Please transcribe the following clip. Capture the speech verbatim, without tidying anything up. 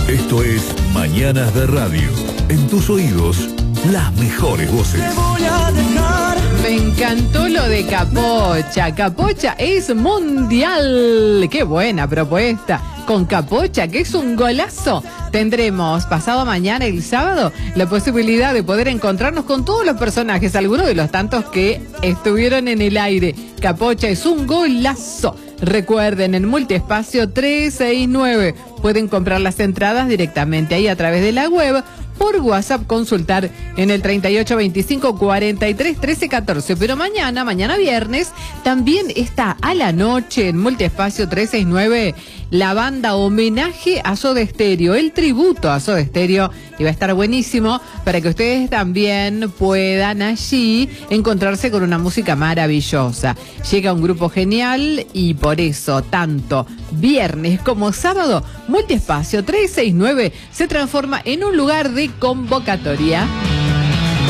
Esto es Mañanas de Radio. En tus oídos, las mejores voces. Te voy a dejar. Me encantó lo de Capocha. Capocha es mundial. Qué buena propuesta. Con Capocha, que es un golazo. Tendremos pasado mañana, el sábado, la posibilidad de poder encontrarnos con todos los personajes, algunos de los tantos que estuvieron en el aire. Capocha es un golazo. Recuerden, en Multiespacio trescientos sesenta y nueve pueden comprar las entradas directamente ahí a través de la web. Por WhatsApp consultar en el treinta y ocho veinticinco cuarenta y tres trece catorce. Pero mañana, mañana viernes, también está a la noche en Multiespacio trescientos sesenta y nueve la banda homenaje a Soda Stereo, el tributo a Soda Stereo, y va a estar buenísimo para que ustedes también puedan allí encontrarse con una música maravillosa. Llega un grupo genial y por eso tanto viernes como sábado Multiespacio trescientos sesenta y nueve se transforma en un lugar de convocatoria.